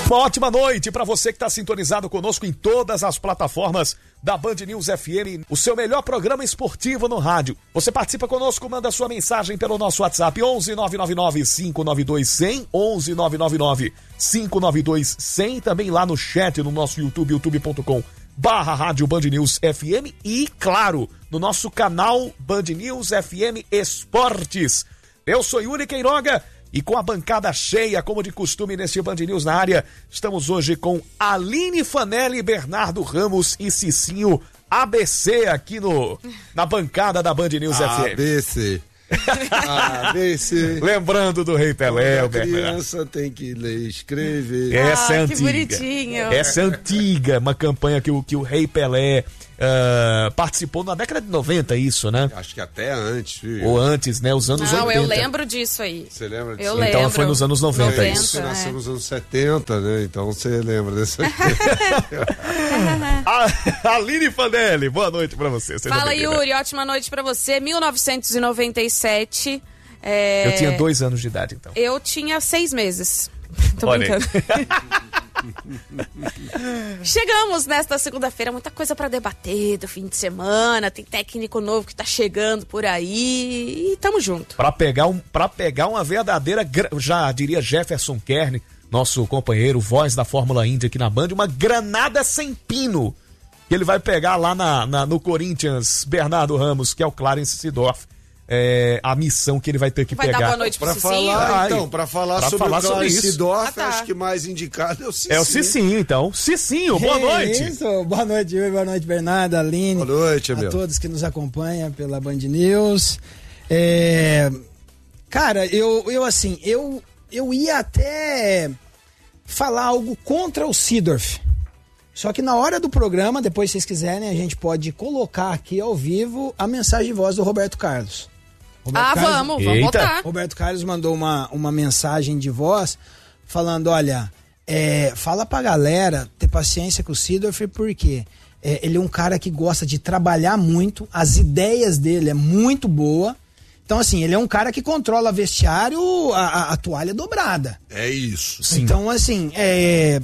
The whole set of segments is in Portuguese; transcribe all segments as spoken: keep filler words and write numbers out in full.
Uma ótima noite para você que está sintonizado conosco em todas as plataformas da Band News F M, o seu melhor programa esportivo no rádio. Você participa conosco, manda sua mensagem pelo nosso WhatsApp onze nove nove nove, cinco nove dois, cem, onze nove nove nove, cinco nove dois, cem, também lá no chat no nosso YouTube, youtube ponto com barra rádio Band News F M e, claro, no nosso canal Band News F M Esportes. Eu sou Yuri Queiroga e com a bancada cheia, como de costume nesse Band News na área, estamos hoje com Aline Fanelli, Bernardo Ramos e Cicinho A B C aqui no, na bancada da Band News F M. A B C. A B C. Lembrando do Rei Pelé, a o Bernardo. criança tem que ler e escrever. Essa ah, é antiga. Que bonitinho. Essa é antiga, uma campanha que o, que o Rei Pelé uh, participou na década de noventa, isso, né? Acho que até antes, filho. Ou antes, né? Os anos Não, oitenta. eu lembro disso aí. Você lembra disso? Eu Então lembro. foi nos anos noventa, noventa, isso. Você nasceu é. nos anos setenta, né? Então você lembra dessa A- Aline Fanelli, boa noite pra você. Seja Fala, bem-vinda. Yuri, ótima noite pra você. mil novecentos e noventa e sete. É... Eu tinha dois anos de idade, então. Eu tinha seis meses. Tô Olha aí. brincando. Chegamos nesta segunda-feira, muita coisa pra debater do fim de semana. Tem técnico novo que tá chegando por aí e tamo junto. Pra pegar, um, pra pegar uma verdadeira, gra- já diria Jefferson Kern, nosso companheiro, voz da Fórmula Indy aqui na Band, uma granada sem pino que ele vai pegar lá na, na- no Corinthians, Bernardo Ramos, que é o Clarence Seedorf. É, a missão que ele vai ter que Vai pegar. dar boa noite pro Pra Cicinho? falar, Ai, então, pra falar pra sobre falar o sobre Clarence isso. Seedorf, Ah, tá. acho que mais indicado é o Cicinho. É o Cicinho, então. Cicinho, boa É noite. Isso, boa noite, Yuri, boa noite, Bernardo, Aline. Boa noite, a meu. todos que nos acompanham pela Band News. É, cara, eu, eu assim, eu, eu ia até falar algo contra o Seedorf. Só que na hora do programa, depois se vocês quiserem, a gente pode colocar aqui ao vivo a mensagem de voz do Roberto Carlos. Roberto Ah, Carlos- vamos, vamos Eita. botar. Roberto Carlos mandou uma, uma mensagem de voz falando, olha, é, fala pra galera ter paciência com o Seedorf, porque é, ele é um cara que gosta de trabalhar muito, as ideias dele é muito boa. Então, assim, ele é um cara que controla vestiário a, a, a toalha dobrada. É isso. Sim. Então, assim, é...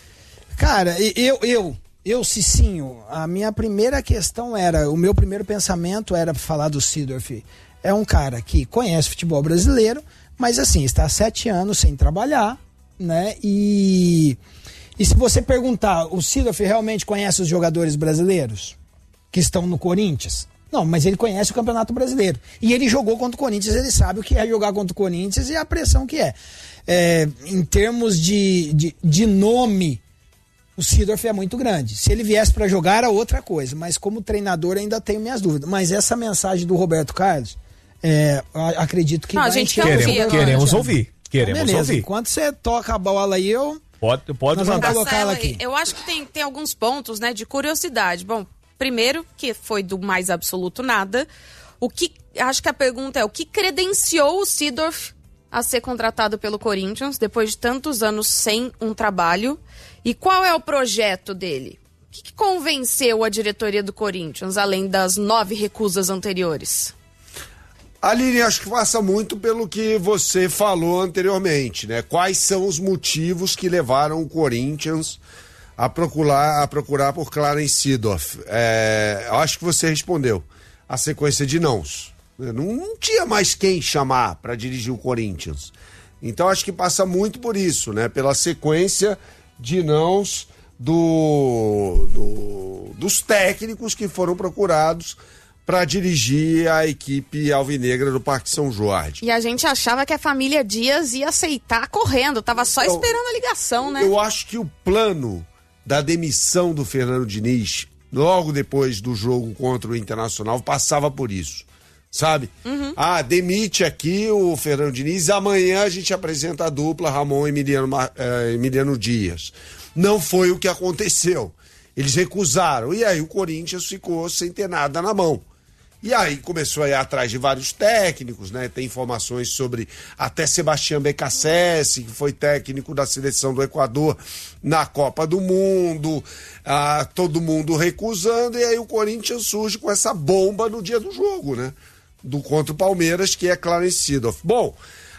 Cara, eu, eu, eu, Cicinho, a minha primeira questão era, o meu primeiro pensamento era falar do Seedorf. É um cara que conhece futebol brasileiro, mas assim, está há sete anos sem trabalhar, né? E, e se você perguntar, o Seedorf realmente conhece os jogadores brasileiros que estão no Corinthians? Não, mas ele conhece o Campeonato Brasileiro. E ele jogou contra o Corinthians, ele sabe o que é jogar contra o Corinthians e a pressão que é. É, em termos de, de, de nome, o Seedorf é muito grande. Se ele viesse para jogar era outra coisa, mas como treinador ainda tenho minhas dúvidas. Mas essa mensagem do Roberto Carlos, é, eu acredito que Não, a vai gente encher quer o ouvir Roberto agora. Queremos Carlos. ouvir. Queremos Beleza, ouvir. enquanto você toca a bola aí, eu... Pode, pode Nós vamos mandar. colocar ela Marcelo, aqui. Eu acho que tem, tem alguns pontos, né, de curiosidade. Bom, primeiro, que foi do mais absoluto nada. O que, acho que a pergunta é, o que credenciou o Seedorf a ser contratado pelo Corinthians depois de tantos anos sem um trabalho? E qual é o projeto dele? O que, que convenceu a diretoria do Corinthians, além das nove recusas anteriores? Aline, acho que passa muito pelo que você falou anteriormente, né? Quais são os motivos que levaram o Corinthians a procurar, a procurar por Clarence Seedorf? É, eu acho que você respondeu. A sequência de nãos. Não, não tinha mais quem chamar para dirigir o Corinthians. Então acho que passa muito por isso, né? Pela sequência de nãos do, do, dos técnicos que foram procurados para dirigir a equipe alvinegra do Parque São Jorge. E a gente achava que a família Dias ia aceitar correndo, tava só Eu- esperando a ligação, né? Eu acho que o plano da demissão do Fernando Diniz, logo depois do jogo contra o Internacional, passava por isso, sabe? Uhum. Ah, demite aqui o Fernando Diniz, amanhã a gente apresenta a dupla Ramon e Emiliano, Ma- eh, Emiliano Dias. Não foi o que aconteceu. Eles recusaram, e aí o Corinthians ficou sem ter nada na mão. E aí começou a ir atrás de vários técnicos, né? Tem informações sobre até Sebastião Becassese, que foi técnico da seleção do Equador na Copa do Mundo, ah, todo mundo recusando, e aí o Corinthians surge com essa bomba no dia do jogo, né? Do contra o Palmeiras, que é Clarence Seedorf. Bom,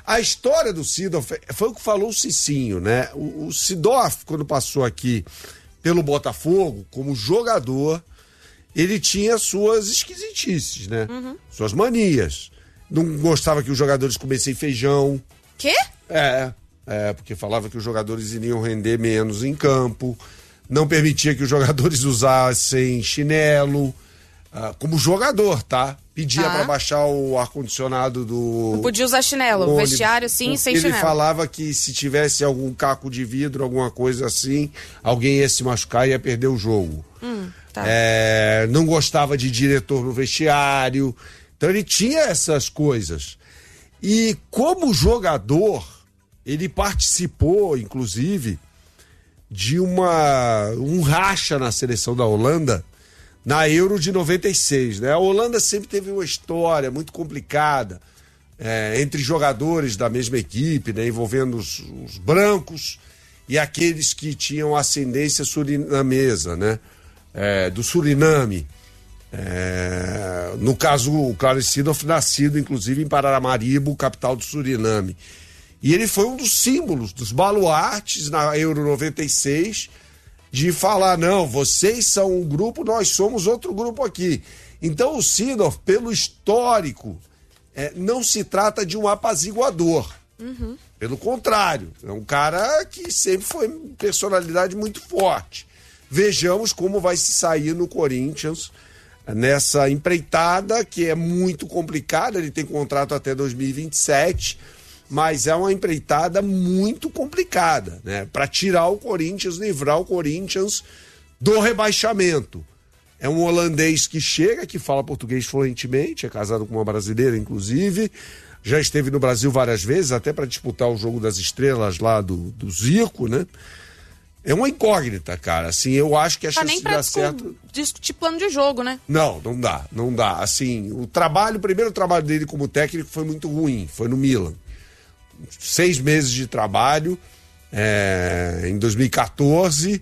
A história do Seedorf foi o que falou o Cicinho, né? O, o Seedorf, quando passou aqui pelo Botafogo, como jogador, ele tinha suas esquisitices, né? Uhum. Suas manias. Não gostava que os jogadores comessem feijão. Quê? É, é, porque falava que os jogadores iriam render menos em campo. Não permitia que os jogadores usassem chinelo. Uh, como jogador, tá? Pedia ah. para baixar o ar-condicionado do... Não podia usar chinelo, o vestiário sim, sem ele chinelo. Ele falava que se tivesse algum caco de vidro, alguma coisa assim, alguém ia se machucar e ia perder o jogo. Hum, tá. é, não gostava de diretor no vestiário. Então ele tinha essas coisas. E como jogador, ele participou, inclusive, de uma um racha na seleção da Holanda, na Euro de noventa e seis, né? A Holanda sempre teve uma história muito complicada é, entre jogadores da mesma equipe, né? Envolvendo os, os brancos e aqueles que tinham ascendência surinamesa, né? É, do Suriname. É, no caso, o Clarence Seedorf, nascido inclusive em Paramaribo, capital do Suriname. E ele foi um dos símbolos, dos baluartes na Euro noventa e seis, de falar, não, vocês são um grupo, nós somos outro grupo aqui. Então o Seedorf, pelo histórico, é, não se trata de um apaziguador. Uhum. Pelo contrário, é um cara que sempre foi personalidade muito forte. Vejamos como vai se sair no Corinthians nessa empreitada, que é muito complicada. Ele tem contrato até dois mil e vinte e sete, mas é uma empreitada muito complicada, né? Para tirar o Corinthians, livrar o Corinthians do rebaixamento. É um holandês que chega, que fala português fluentemente, é casado com uma brasileira, inclusive, já esteve no Brasil várias vezes, até para disputar o Jogo das Estrelas lá do, do Zico, né? É uma incógnita, cara. Assim, eu acho que a chance nem de pra dar certo... discutir plano de jogo, né? Não, não dá, não dá. Assim, o trabalho, o primeiro trabalho dele como técnico foi muito ruim, foi no Milan. Seis meses de trabalho, é, em dois mil e quatorze,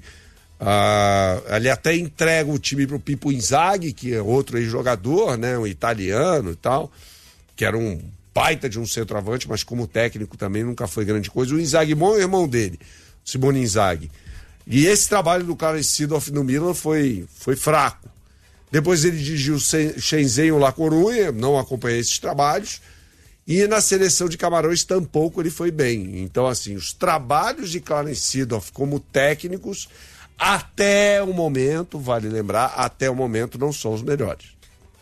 uh, ele até entrega o time pro Pippo Inzaghi, que é outro ex-jogador, né, um italiano e tal, que era um baita de um centroavante, mas como técnico também nunca foi grande coisa. O Inzaghi bom é o irmão dele, Simone Inzaghi. E esse trabalho do Clarence Seedorf no Milan foi, foi fraco. Depois ele dirigiu o Shenzhen La Coruña, não acompanhei esses trabalhos. E na seleção de Camarões tampouco ele foi bem. Então, assim, os trabalhos de Clarence Seedorf como técnicos, até o momento, vale lembrar, até o momento não são os melhores.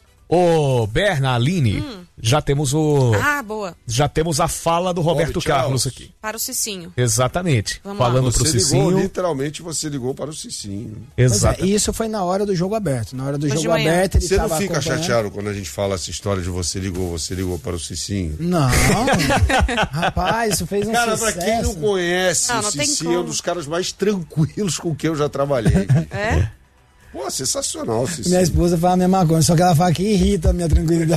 Ô, Bernaline, hum. já temos o... Ah, boa. Já temos a fala do Roberto Oi, Carlos aqui. Para o Cicinho. Exatamente. Vamos Falando lá. pro Você Cicinho. ligou, literalmente você ligou para o Cicinho. Exato. É, isso foi na hora do jogo aberto. Na hora do Hoje jogo de manhã. aberto ele Você não tava fica acompanhando. chateado quando a gente fala essa história de você ligou, você ligou para o Cicinho? Não. Rapaz, isso fez um Cara, sucesso. pra quem não conhece, Não, o não tem Cicinho é um como. dos caras mais tranquilos com quem eu já trabalhei. É? Pô, sensacional, Cicinho. Minha esposa fala a mesma coisa, só que ela fala que irrita a minha tranquilidade.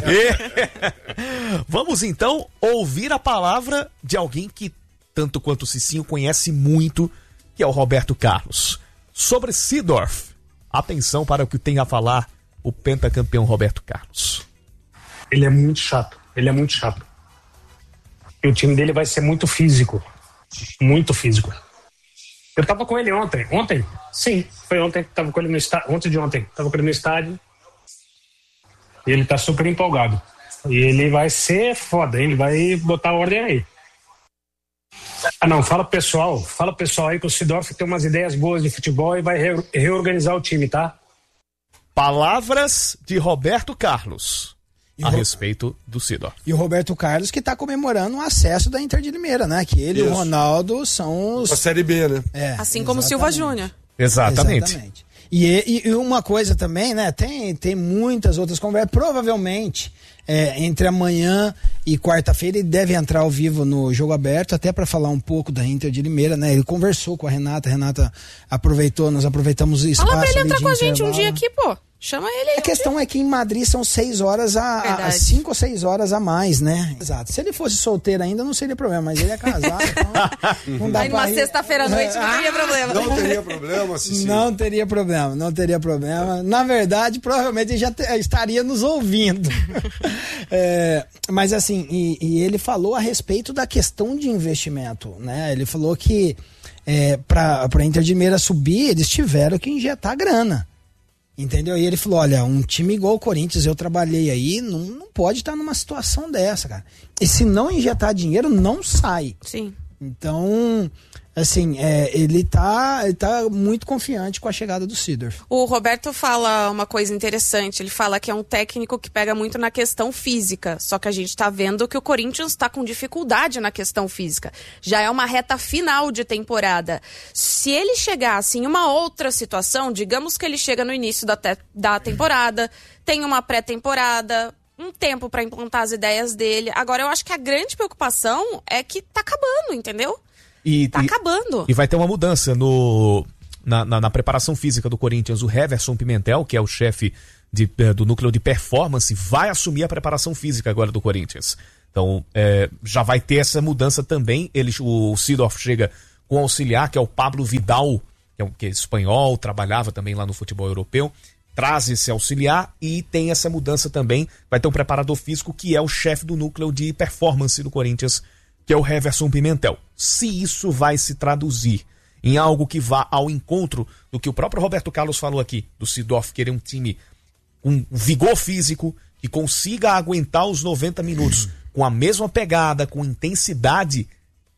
Vamos então ouvir a palavra de alguém que, tanto quanto o Cicinho, conhece muito, que é o Roberto Carlos. Sobre Seedorf, atenção para o que tem a falar o pentacampeão Roberto Carlos. Ele é muito chato, ele é muito chato. E o time dele vai ser muito físico, muito físico. Eu tava com ele ontem, ontem? Sim, foi ontem, tava com ele no estádio, ontem de ontem, tava com ele no estádio. E ele tá super empolgado. E ele vai ser foda, ele vai botar ordem aí. Ah não, fala pro pessoal, fala pro pessoal aí que o Seedorf tem umas ideias boas de futebol e vai re- reorganizar o time, tá? Palavras de Roberto Carlos E a Ro- respeito do Seedorf. E o Roberto Carlos que tá comemorando o acesso da Inter de Limeira, né? Que ele e Isso. o Ronaldo são os... A Série B, né? É, Assim como o Silva Júnior. Exatamente. Exatamente. E, e, e uma coisa também, né? Tem, tem muitas outras conversas. Provavelmente, é, entre amanhã e quarta-feira, ele deve entrar ao vivo no Jogo Aberto, até para falar um pouco da Inter de Limeira, né? Ele conversou com a Renata, a Renata aproveitou, nós aproveitamos o espaço. Fala pra ele ali entrar de com a gente um intervalo. dia aqui, pô. Chama ele aí. A questão é que em Madrid são seis horas a, a, a cinco ou seis horas a mais, né? Exato. Se ele fosse solteiro ainda, não seria problema, mas ele é casado, então não dá aí pra numa ir. sexta-feira à noite não teria problema. Não teria problema, Cecília? Não teria problema, não teria problema. Na verdade, provavelmente ele já te, estaria nos ouvindo. é, mas assim, e, e ele falou a respeito da questão de investimento, né? Ele falou que é, para a Inter de Limeira subir, eles tiveram que injetar grana. Entendeu? E ele falou, olha, um time igual o Corinthians, eu trabalhei aí, não, não pode estar numa situação dessa, cara. E se não injetar dinheiro, não sai. Sim. Então, assim, é, ele, tá, ele tá muito confiante com a chegada do Seedorf. O Roberto fala uma coisa interessante, ele fala que é um técnico que pega muito na questão física, só que a gente tá vendo que o Corinthians está com dificuldade na questão física. Já é uma reta final de temporada. Se ele chegasse em uma outra situação, digamos que ele chega no início da, te- da temporada, tem uma pré-temporada, um tempo para implantar as ideias dele. Agora, eu acho que a grande preocupação é que tá acabando, entendeu? E, tá e, acabando. E vai ter uma mudança no, na, na, na preparação física do Corinthians. O Heverson Pimentel, que é o chefe de, do núcleo de performance, vai assumir a preparação física agora do Corinthians. Então, é, já vai ter essa mudança também. Ele, o Seedorf chega com o auxiliar, que é o Pablo Vidal, que é, um, que é espanhol, trabalhava também lá no futebol europeu. Traz esse auxiliar e tem essa mudança também. Vai ter um preparador físico que é o chefe do núcleo de performance do Corinthians, que é o Heverson Pimentel. Se isso vai se traduzir em algo que vá ao encontro do que o próprio Roberto Carlos falou aqui, do Seedorf querer um time com vigor físico, que consiga aguentar os noventa minutos com a mesma pegada, com intensidade,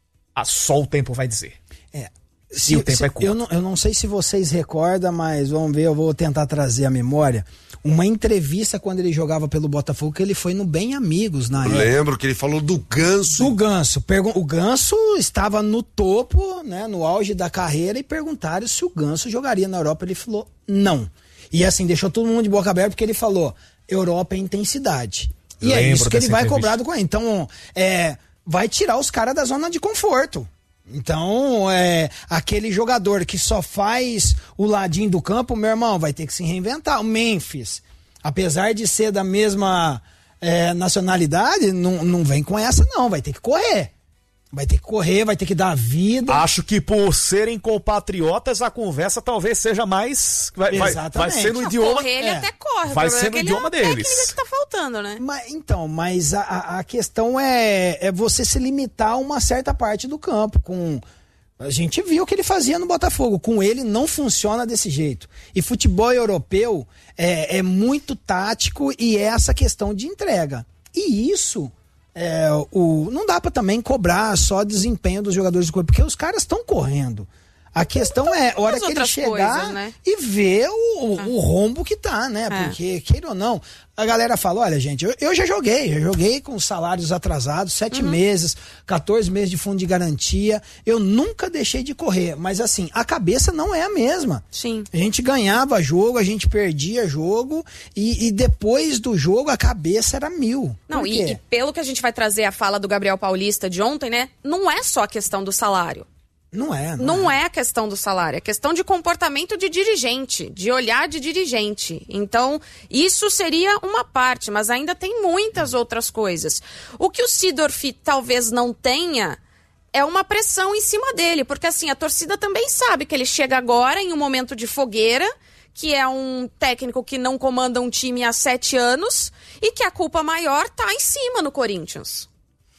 só o tempo vai dizer. É. Se, e o tempo se, é curto. Eu não, eu não sei se vocês recordam, mas vamos ver, eu vou tentar trazer a memória. Uma entrevista quando ele jogava pelo Botafogo, que ele foi no Bem Amigos na época. Lembro que ele falou do Ganso. Do Ganso. Pergun- o Ganso estava no topo, né, no auge da carreira, e perguntaram se o Ganso jogaria na Europa. Ele falou não. E assim, deixou todo mundo de boca aberta, porque ele falou, Europa é intensidade. E Lembro é isso que ele vai entrevista. cobrar do Corinthians. Então, é, vai tirar os caras da zona de conforto. Então, é, aquele jogador que só faz o ladinho do campo, meu irmão, vai ter que se reinventar. O Memphis, apesar de ser da mesma é, nacionalidade, não, não vem com essa não, vai ter que correr. Vai ter que correr, vai ter que dar vida. Acho que por serem compatriotas, a conversa talvez seja mais... Vai, vai, vai ser no idioma... Correr, ele é, até corre. Vai ser no idioma é deles. É que tá faltando, né? Mas, então, mas a, a questão é, é você se limitar a uma certa parte do campo. Com, a gente viu o que ele fazia no Botafogo. Com ele não funciona desse jeito. E futebol europeu é, é muito tático e é essa questão de entrega. E isso... É, o, não dá pra também cobrar só desempenho dos jogadores do corpo, porque os caras estão correndo. A questão então, é a hora que ele chegar coisas, né? E ver o, ah. o rombo que tá, né? É. Porque, queira ou não, a galera fala, olha, gente, eu, eu já joguei, já joguei com salários atrasados, sete uhum. meses, quatorze meses de fundo de garantia, eu nunca deixei de correr, mas assim, a cabeça não é a mesma. Sim. A gente ganhava jogo, a gente perdia jogo, e, e depois do jogo a cabeça era mil. Não, e, e pelo que a gente vai trazer a fala do Gabriel Paulista de ontem, né? Não é só a questão do salário. Não é. Não, não é. é a questão do salário, é questão de comportamento de dirigente, de olhar de dirigente. Então, isso seria uma parte, mas ainda tem muitas outras coisas. O que o Seedorf talvez não tenha é uma pressão em cima dele, porque assim, a torcida também sabe que ele chega agora em um momento de fogueira, que é um técnico que não comanda um time há sete anos e que a culpa maior tá em cima no Corinthians.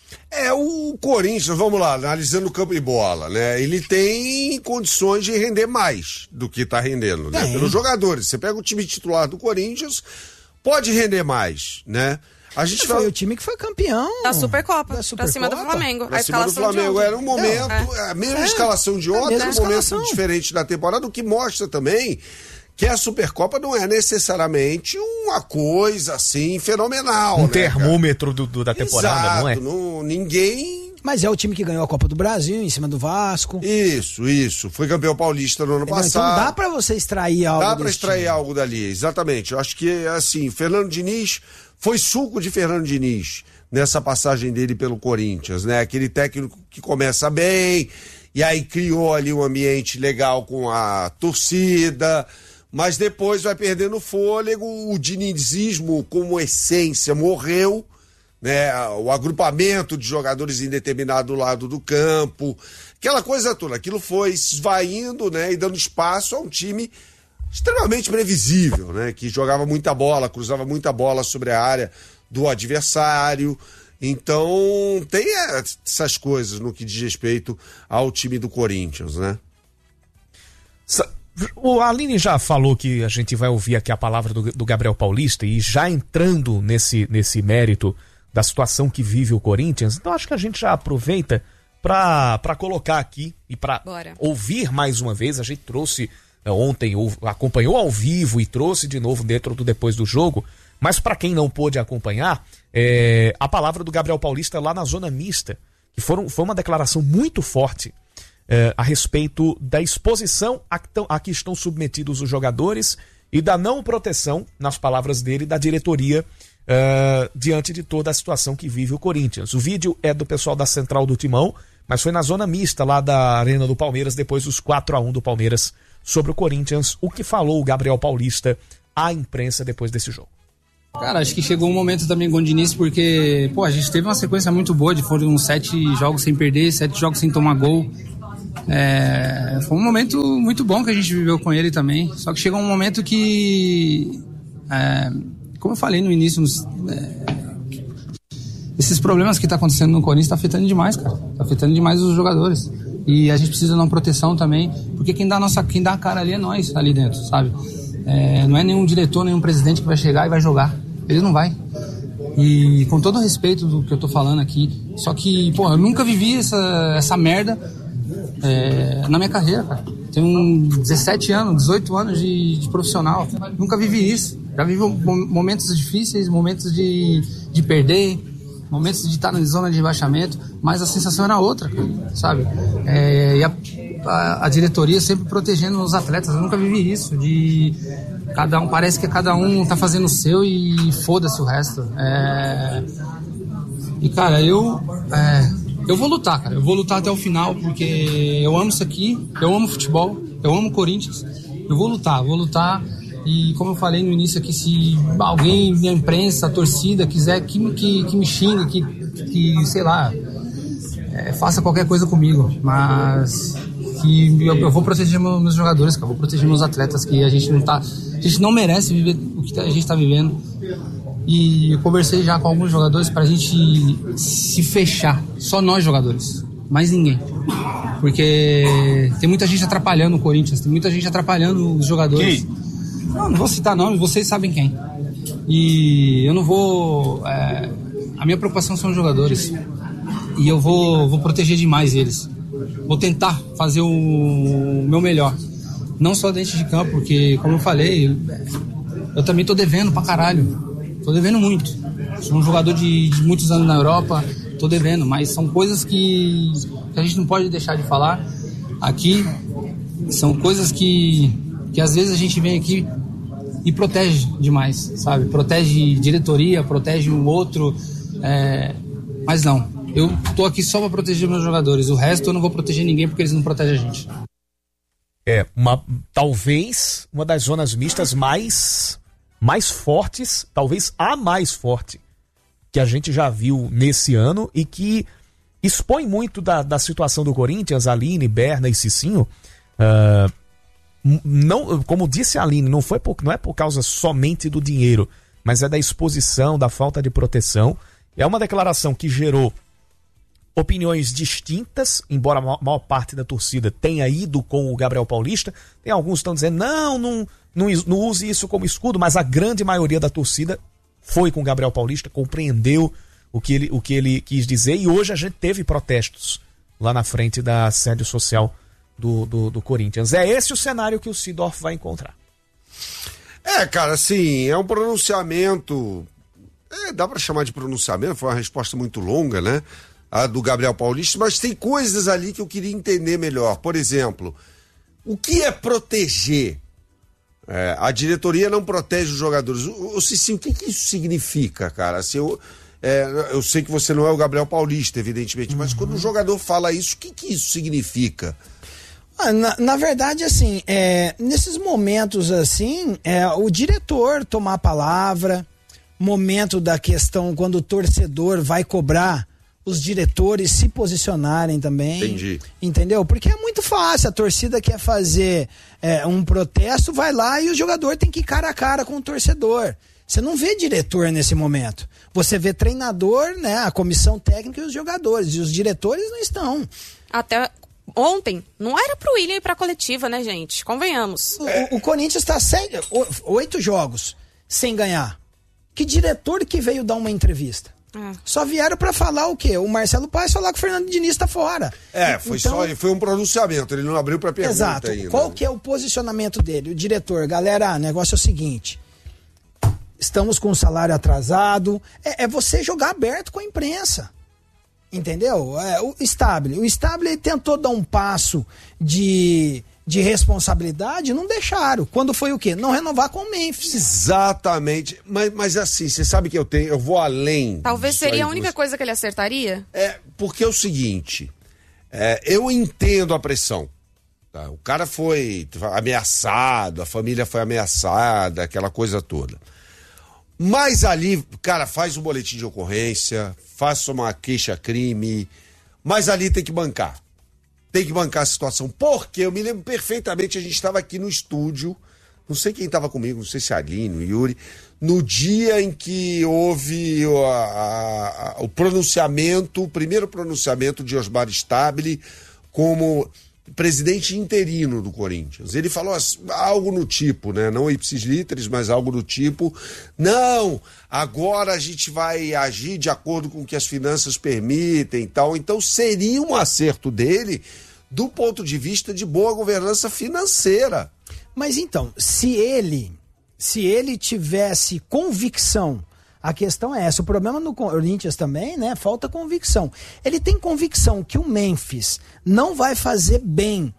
É, o Corinthians, vamos lá, analisando o campo de bola, né? Ele tem condições de render mais do que tá rendendo, né? Pelos jogadores. Você pega o time titular do Corinthians, pode render mais, né? A gente foi fala... o time que foi campeão da Supercopa, da Supercopa. Pra cima do Flamengo. Pra a cima do Flamengo era um momento, é. a mesma é. escalação de ontem, é um momento diferente da temporada, o que mostra também que a Supercopa não é necessariamente uma coisa assim fenomenal. Um né, termômetro do, do, da temporada, Exato, não é? Não, ninguém... Mas é o time que ganhou a Copa do Brasil em cima do Vasco. Isso, isso. Foi campeão paulista no ano é, passado. Então dá pra você extrair algo Dá pra extrair time. algo dali, exatamente. Eu acho que, assim, Fernando Diniz foi suco de Fernando Diniz nessa passagem dele pelo Corinthians, né? Aquele técnico que começa bem e aí criou ali um ambiente legal com a torcida... mas depois vai perdendo fôlego, o dinizismo como essência morreu, né? O agrupamento de jogadores em determinado lado do campo, aquela coisa toda, aquilo foi esvaindo, né? E dando espaço a um time extremamente previsível, né? Que jogava muita bola, cruzava muita bola sobre a área do adversário. Então tem essas coisas no que diz respeito ao time do Corinthians, né? O Aline já falou que a gente vai ouvir aqui a palavra do, do Gabriel Paulista, e já entrando nesse, nesse mérito da situação que vive o Corinthians, então acho que a gente já aproveita para colocar aqui e para ouvir mais uma vez. A gente trouxe ontem, ou, acompanhou ao vivo e trouxe de novo dentro do Depois do Jogo, mas para quem não pôde acompanhar, é, a palavra do Gabriel Paulista lá na zona mista, que foram, foi uma declaração muito forte é, a respeito da exposição a, a que estão submetidos os jogadores e da não proteção, nas palavras dele, da diretoria é, diante de toda a situação que vive o Corinthians. O vídeo é do pessoal da Central do Timão, mas foi na zona mista lá da Arena do Palmeiras, depois dos quatro a um do Palmeiras sobre o Corinthians. O que falou o Gabriel Paulista à imprensa depois desse jogo? Cara, acho que chegou um momento também com o Diniz, porque, pô, a gente teve uma sequência muito boa, de foram sete jogos sem perder, sete jogos sem tomar gol. É, foi um momento muito bom que a gente viveu com ele também, só que chegou um momento que, é, como eu falei no início, nos, é, esses problemas que tá acontecendo no Corinthians tá afetando demais, cara, tá afetando demais os jogadores. E a gente precisa de uma proteção também, porque quem dá a, nossa, quem dá a cara ali é nós, ali dentro, sabe? É, não é nenhum diretor, nenhum presidente que vai chegar e vai jogar. Ele não vai. E com todo o respeito do que eu tô falando aqui, só que, pô, eu nunca vivi essa, essa merda é, na minha carreira, cara. Tenho dezessete anos, dezoito anos de, de profissional. Nunca vivi isso. Já vivi momentos difíceis, momentos de, de perder, momentos de estar na zona de rebaixamento, mas a sensação era outra, sabe? É, e a, a, a diretoria sempre protegendo os atletas. Eu nunca vivi isso, de cada um, parece que cada um tá fazendo o seu e foda-se o resto. É, e, cara, eu, é, eu vou lutar, cara. Eu vou lutar até o final, porque eu amo isso aqui, eu amo futebol, eu amo Corinthians. Eu vou lutar, vou lutar. E como eu falei no início aqui, se alguém da imprensa, a torcida, quiser que, que, que me xingue, que, que sei lá, é, faça qualquer coisa comigo, mas que eu, eu vou proteger meus, meus jogadores, cara, vou proteger meus atletas, que a gente não tá, a gente não merece viver o que a gente está vivendo. E eu conversei já com alguns jogadores pra gente se fechar, só nós jogadores, mais ninguém. Porque tem muita gente atrapalhando o Corinthians, tem muita gente atrapalhando os jogadores. Que? Não, não vou citar nomes, vocês sabem quem. E eu não vou... É, a minha preocupação são os jogadores. E eu vou, vou proteger demais eles. Vou tentar fazer o meu melhor. Não só dentro de campo, porque, como eu falei, eu também tô devendo pra caralho. Tô devendo muito. Sou um jogador de, de muitos anos na Europa, tô devendo. Mas são coisas que, que a gente não pode deixar de falar aqui. São coisas que, que às vezes a gente vem aqui e protege demais, sabe? Protege diretoria, protege um outro, é... mas não. Eu tô aqui só para proteger meus jogadores. O resto eu não vou proteger ninguém porque eles não protegem a gente. É, uma, talvez uma das zonas mistas mais, mais fortes, talvez a mais forte que a gente já viu nesse ano e que expõe muito da, da situação do Corinthians, Aline, Berna e Cicinho. Uh, não, como disse a Aline, não, foi por, não é por causa somente do dinheiro, mas é da exposição, da falta de proteção. É uma declaração que gerou opiniões distintas, embora a maior parte da torcida tenha ido com o Gabriel Paulista. Tem alguns que estão dizendo, não, não, não, não use isso como escudo, mas a grande maioria da torcida foi com o Gabriel Paulista, compreendeu o que ele, o que ele quis dizer, e hoje a gente teve protestos lá na frente da sede social do, do, do Corinthians. É esse o cenário que o Seedorf vai encontrar. É, cara, assim, é um pronunciamento, é, dá pra chamar de pronunciamento, foi uma resposta muito longa, né, a do Gabriel Paulista, mas tem coisas ali que eu queria entender melhor. Por exemplo, o que é proteger? É, a diretoria não protege os jogadores. O, o Cicinho, o que, que isso significa, cara? Assim, eu, é, eu sei que você não é o Gabriel Paulista, evidentemente, mas uhum. quando o jogador fala isso, o que, que isso significa? Ah, na, na verdade, assim, é, nesses momentos assim, é, o diretor tomar a palavra, momento da questão quando o torcedor vai cobrar, os diretores se posicionarem também. Entendi. Entendeu? Porque é muito fácil, a torcida quer fazer é, um protesto, vai lá e o jogador tem que ir cara a cara com o torcedor. Você não vê diretor nesse momento. Você vê treinador, né, a comissão técnica e os jogadores. E os diretores não estão. Até ontem, não era pro William ir pra coletiva, né, gente? Convenhamos. O, o Corinthians está sete, oito jogos sem ganhar. Que diretor que veio dar uma entrevista? É. Só vieram pra falar o quê? O Marcelo Paes falar que o Fernando Diniz tá fora. É, foi então, só foi um pronunciamento, ele não abriu pra pergunta. Exato. Ainda. Qual que é o posicionamento dele? O diretor, galera, o negócio é o seguinte, estamos com o salário atrasado, é, é você jogar aberto com a imprensa. Entendeu? É, o Stabile, o Stabile tentou dar um passo de... de responsabilidade, não deixaram. Quando foi o quê? Não renovar com o Memphis. Exatamente. Mas, mas assim, você sabe que eu tenho, eu vou além. Talvez seria a única você... coisa que ele acertaria? É, porque é o seguinte, é, eu entendo a pressão. Tá? O cara foi ameaçado, a família foi ameaçada, aquela coisa toda. Mas ali, cara, faz um boletim de ocorrência, faça uma queixa-crime, mas ali tem que bancar. Tem que bancar a situação. Porque eu me lembro perfeitamente, a gente estava aqui no estúdio, não sei quem estava comigo, não sei se é a Aline, o Yuri, no dia em que houve o, a, a, o pronunciamento, o primeiro pronunciamento de Osmar Stabile como presidente interino do Corinthians. Ele falou algo no tipo, né? Não ipsis literis, mas algo do tipo, não, agora a gente vai agir de acordo com o que as finanças permitem e tal. Então seria um acerto dele do ponto de vista de boa governança financeira. Mas então, se ele, se ele tivesse convicção, a questão é essa, o problema no Corinthians também, né, falta convicção. Ele tem convicção que o Memphis não vai fazer bem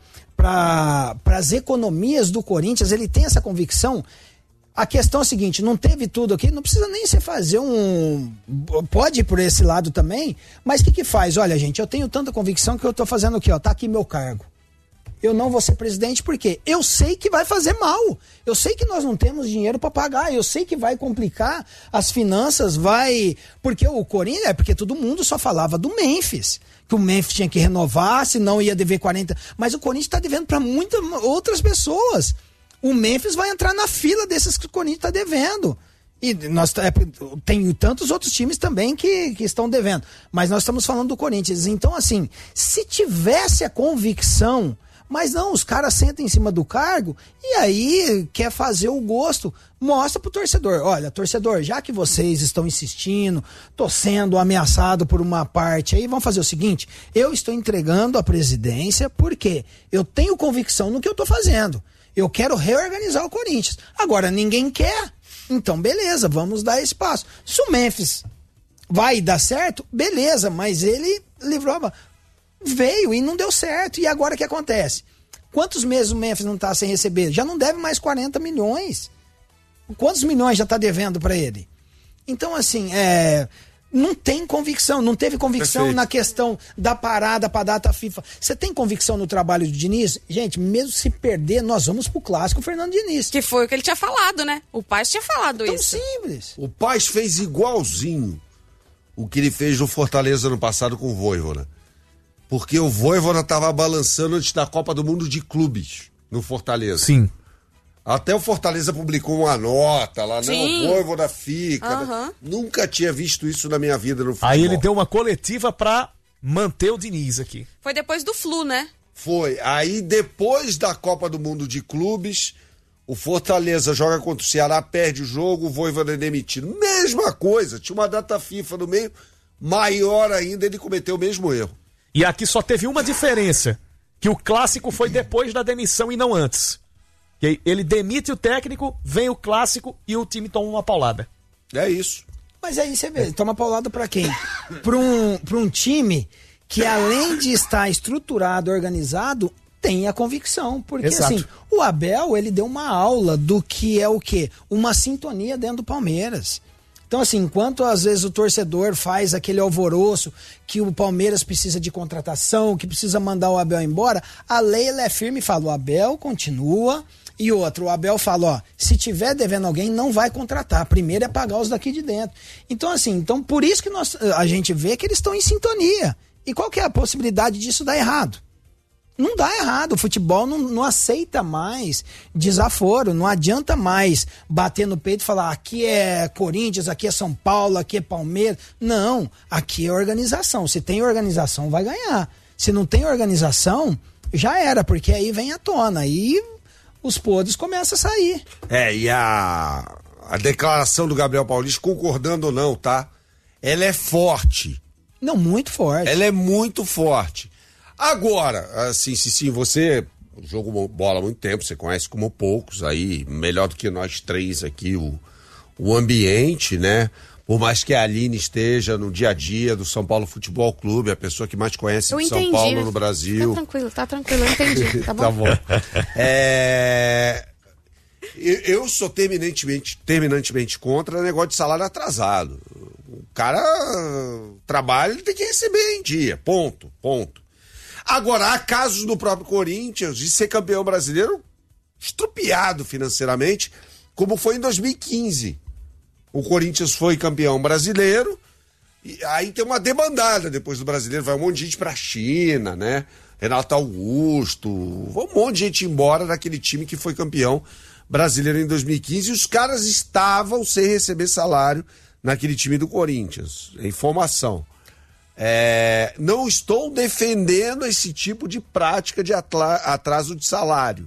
para as economias do Corinthians, ele tem essa convicção. A questão é a seguinte, não teve tudo aqui, não precisa nem você fazer um... Pode ir por esse lado também, mas o que que faz? Olha, gente, eu tenho tanta convicção que eu tô fazendo aqui, ó, tá aqui meu cargo. Eu não vou ser presidente porque eu sei que vai fazer mal. Eu sei que nós não temos dinheiro para pagar. Eu sei que vai complicar as finanças, vai... Porque o Corinthians... É porque todo mundo só falava do Memphis. Que o Memphis tinha que renovar, senão ia dever quarenta... Mas o Corinthians está devendo para muitas outras pessoas. O Memphis vai entrar na fila desses que o Corinthians está devendo. E nós é, tem tantos outros times também que, que estão devendo. Mas nós estamos falando do Corinthians. Então, assim, se tivesse a convicção... Mas não, os caras sentam em cima do cargo e aí quer fazer o gosto. Mostra pro torcedor. Olha, torcedor, já que vocês estão insistindo, tô sendo ameaçado por uma parte aí, vamos fazer o seguinte, eu estou entregando a presidência porque eu tenho convicção no que eu tô fazendo. Eu quero reorganizar o Corinthians. Agora, ninguém quer. Então, beleza, vamos dar esse passo. Se o Memphis vai dar certo, beleza, mas ele livrou a... Veio e não deu certo. E agora o que acontece? Quantos meses o Memphis não está sem receber? Já não deve mais quarenta milhões. Quantos milhões já está devendo para ele? Então, assim, é... não tem convicção. Não teve convicção Perfeito. Na questão da parada para a data FIFA. Você tem convicção no trabalho do Diniz? Gente, mesmo se perder, nós vamos pro clássico Fernando Diniz. Que foi o que ele tinha falado, né? O Paes tinha falado Tão isso. simples. O Paes fez igualzinho o que ele fez no Fortaleza no passado com o Vojvoda. Porque o Vojvoda estava balançando antes da Copa do Mundo de clubes no Fortaleza. Sim. Até o Fortaleza publicou uma nota lá, Sim. não, o Vojvoda fica. Uhum. Né? Nunca tinha visto isso na minha vida no futebol. Aí ele deu uma coletiva pra manter o Diniz aqui. Foi depois do Flu, né? Foi. Aí depois da Copa do Mundo de clubes, o Fortaleza joga contra o Ceará, perde o jogo, o Vojvoda é demitido. Mesma coisa, tinha uma data FIFA no meio, maior ainda, ele cometeu o mesmo erro. E aqui só teve uma diferença, que o clássico foi depois da demissão e não antes. Que ele demite o técnico, vem o clássico e o time toma uma paulada. É isso. Mas aí você vê, toma paulada pra quem? Pra um, pra um time que além de estar estruturado, organizado, tem a convicção. Porque Exato. assim, o Abel, ele deu uma aula do que é o quê? Uma sintonia dentro do Palmeiras. Então, assim, enquanto às vezes o torcedor faz aquele alvoroço que o Palmeiras precisa de contratação, que precisa mandar o Abel embora, a lei ela é firme e fala, o Abel continua. E outro, o Abel fala, ó, se tiver devendo alguém, não vai contratar. Primeiro é pagar os daqui de dentro. Então, assim, então por isso que nós, a gente vê que eles estão em sintonia. E qual que é a possibilidade disso dar errado? Não dá errado, o futebol não, não aceita mais desaforo, não adianta mais bater no peito e falar aqui é Corinthians, aqui é São Paulo, aqui é Palmeiras. Não, aqui é organização. Se tem organização, vai ganhar. Se não tem organização, já era, porque aí vem à tona, aí os podres começam a sair. É, e a, a declaração do Gabriel Paulista, concordando ou não, tá? Ela é forte. Não, muito forte. Ela é muito forte. Agora, assim, se sim, você jogou bola há muito tempo, você conhece como poucos aí, melhor do que nós três aqui, o, o ambiente, né? Por mais que a Aline esteja no dia a dia do São Paulo Futebol Clube, a pessoa que mais conhece eu de entendi. São Paulo no Brasil. Tá tranquilo, tá tranquilo, eu entendi, tá bom? Tá bom. É... Eu sou terminantemente, terminantemente contra o negócio de salário atrasado. O cara trabalha, ele tem que receber em dia, ponto, ponto. Agora, há casos no próprio Corinthians de ser campeão brasileiro estrupiado financeiramente, como foi em dois mil e quinze. O Corinthians foi campeão brasileiro, e aí tem uma debandada depois do brasileiro, vai um monte de gente pra China, né? Renato Augusto, vai um monte de gente embora daquele time que foi campeão brasileiro em dois mil e quinze, e os caras estavam sem receber salário naquele time do Corinthians, em formação. É, não estou defendendo esse tipo de prática de atraso de salário,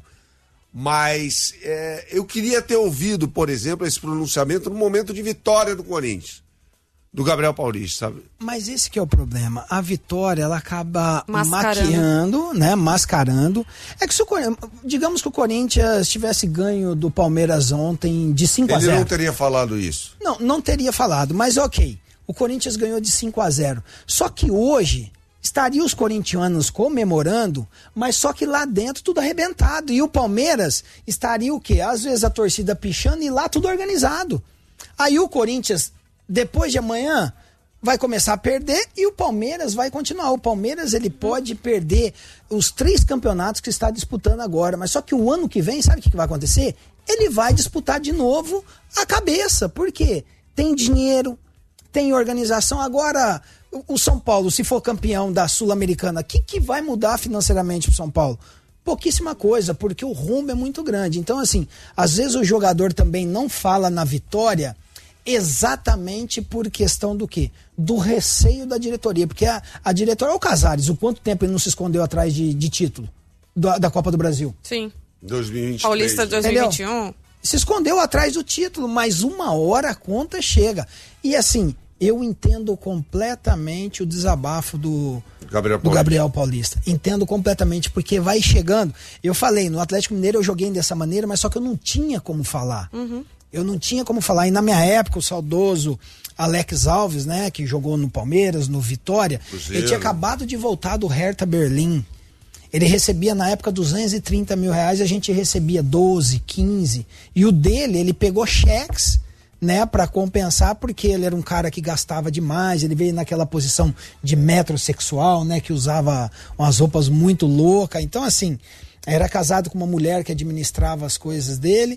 mas é, eu queria ter ouvido, por exemplo, esse pronunciamento no momento de vitória do Corinthians, do Gabriel Paulista, sabe? Mas esse que é o problema, a vitória ela acaba Mascarando. maquiando, né, mascarando. É que se o, digamos que o Corinthians tivesse ganho do Palmeiras ontem de cinco a zero. Ele não teria falado isso. Não, não teria falado, mas ok. O Corinthians ganhou de cinco a zero. Só que hoje estariam os corintianos comemorando, mas só que lá dentro tudo arrebentado. E o Palmeiras estaria o quê? Às vezes a torcida pichando e lá tudo organizado. Aí o Corinthians, depois de amanhã, vai começar a perder e o Palmeiras vai continuar. O Palmeiras ele pode perder os três campeonatos que está disputando agora, mas só que o ano que vem, sabe o que vai acontecer? Ele vai disputar de novo a cabeça. Por quê? Tem dinheiro, tem organização. Agora, o São Paulo, se for campeão da Sul-Americana, o que, que vai mudar financeiramente pro São Paulo? Pouquíssima coisa, porque o rumo é muito grande. Então, assim, às vezes o jogador também não fala na vitória exatamente por questão do quê? Do receio da diretoria. Porque a, a diretoria é o Casares. O quanto tempo ele não se escondeu atrás de, de título da, da Copa do Brasil? Sim. dois mil e vinte e três, Paulista dois mil e vinte e um. Se escondeu atrás do título, mas uma hora a conta chega. E assim, eu entendo completamente o desabafo do Gabriel do Paulista. Gabriel Paulista. Entendo completamente, porque vai chegando. Eu falei, no Atlético Mineiro eu joguei dessa maneira, mas só que eu não tinha como falar. Uhum. Eu não tinha como falar. E na minha época, o saudoso Alex Alves, né, que jogou no Palmeiras, no Vitória, Cruzeiro. Ele tinha acabado de voltar do Hertha Berlim. Ele recebia na época duzentos e trinta mil reais e a gente recebia doze, quinze. E o dele, ele pegou cheques, né, para compensar, porque ele era um cara que gastava demais. Ele veio naquela posição de metrosexual, né, que usava umas roupas muito loucas. Então, assim, era casado com uma mulher que administrava as coisas dele.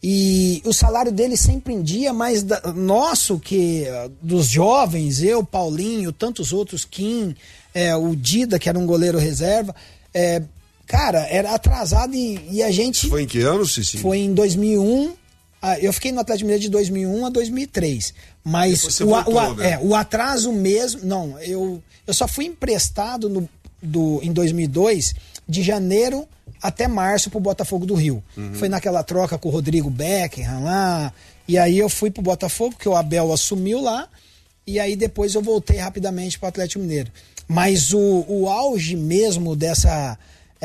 E o salário dele sempre em dia, mas da, nosso, que dos jovens, eu, Paulinho, tantos outros, Kim, é, o Dida, que era um goleiro reserva. É, cara, era atrasado e, e a gente... Foi em que ano, Cici? Foi em dois mil e um. Ah, eu fiquei no Atlético Mineiro de dois mil e um a dois mil e três. Mas você o, voltou, o, né? é, o atraso mesmo... Não, eu, eu só fui emprestado no, do, em dois mil e dois, de janeiro até março pro Botafogo do Rio. Uhum. Foi naquela troca com o Rodrigo Beckham lá. E aí eu fui pro Botafogo, porque o Abel assumiu lá. E aí depois eu voltei rapidamente pro Atlético Mineiro. Mas o, o auge mesmo dessa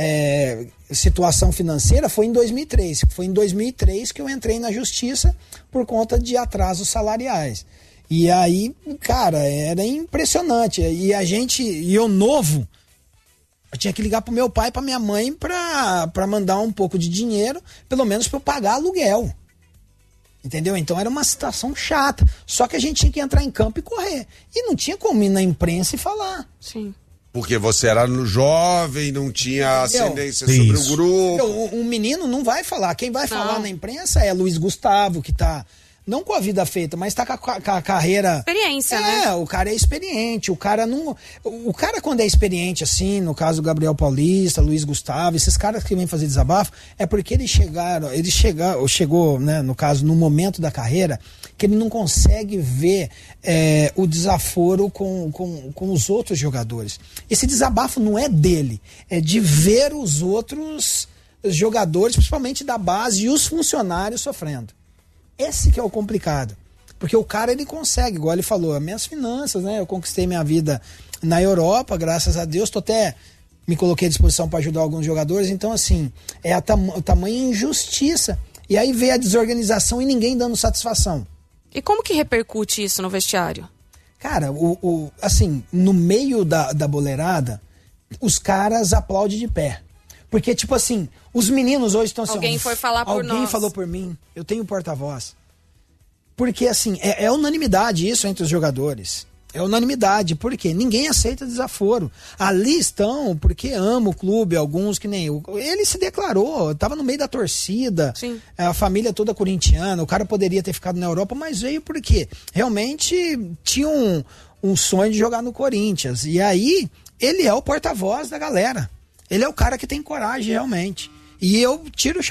é, situação financeira foi em dois mil e três. Foi em dois mil e três que eu entrei na justiça por conta de atrasos salariais. E aí, cara, era impressionante. E a gente, e eu novo, eu tinha que ligar pro meu pai e pra minha mãe pra, pra mandar um pouco de dinheiro, pelo menos pra eu pagar aluguel. Entendeu? Então era uma situação chata. Só que a gente tinha que entrar em campo e correr. E não tinha como ir na imprensa e falar. Sim. Porque você era no jovem, não tinha ascendência Isso. sobre o grupo. Um, um menino não vai falar. Quem vai falar Não. na imprensa é Luiz Gustavo, que tá... Não com a vida feita, mas tá com a, com a carreira... Experiência, é, né? É, o cara é experiente, o cara não... O cara quando é experiente assim, no caso do Gabriel Paulista, Luiz Gustavo, esses caras que vêm fazer desabafo, é porque eles chegaram, eles chegaram, chegou, né, no caso, no momento da carreira, que ele não consegue ver é, o desaforo com, com, com os outros jogadores. Esse desabafo não é dele, é de ver os outros jogadores, principalmente da base, e os funcionários sofrendo. Esse que é o complicado. Porque o cara, ele consegue, igual ele falou, as minhas finanças, né? Eu conquistei minha vida na Europa, graças a Deus. Tô até, me coloquei à disposição para ajudar alguns jogadores. Então, assim, é a tam- a tamanha injustiça. E aí vê a desorganização e ninguém dando satisfação. E como que repercute isso no vestiário? Cara, o, o, assim, no meio da, da boleirada, os caras aplaudem de pé. Porque, tipo assim, os meninos hoje estão assim... Alguém ó, foi falar por Alguém nós. falou por mim, eu tenho porta-voz. Porque, assim, é, é unanimidade isso entre os jogadores. É unanimidade, por quê? Ninguém aceita desaforo. Ali estão porque ama o clube, alguns que nem eu. Ele se declarou, estava no meio da torcida, Sim. a família toda corintiana, o cara poderia ter ficado na Europa, mas veio porque realmente tinha um, um sonho de jogar no Corinthians. E aí, ele é o porta-voz da galera. Ele é o cara que tem coragem realmente. E eu tiro o